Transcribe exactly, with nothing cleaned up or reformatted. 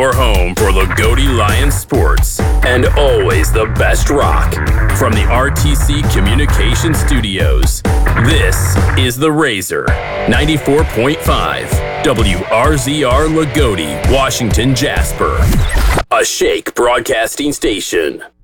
your home for Lagodi Lions sports and always the best rock. From the R T C Communication Studios, this is The Razor, ninety-four point five, W R Z R Lagodi, Washington, Jasper. A Shake Broadcasting Station.